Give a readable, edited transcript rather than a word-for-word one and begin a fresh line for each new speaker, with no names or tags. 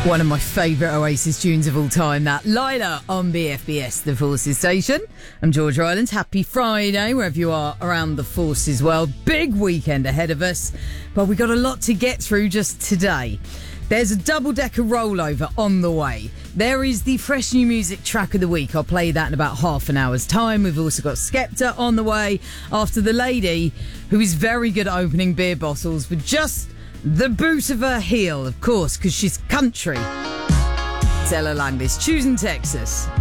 One of my favourite Oasis tunes of all time, that Lila on BFBS, the Forces Station. I'm Georgia Island. Happy Friday, wherever you are around the Forces world. Big weekend ahead of us, but we got a lot to get through just today. There's a double-decker rollover on the way. There is the fresh new music track of the week. I'll play that in about half an hour's time. We've also got Skepta on the way after the lady who is very good at opening beer bottles with just the boot of her heel, of course, because she's country. It's Ella Langley's Choosing Texas.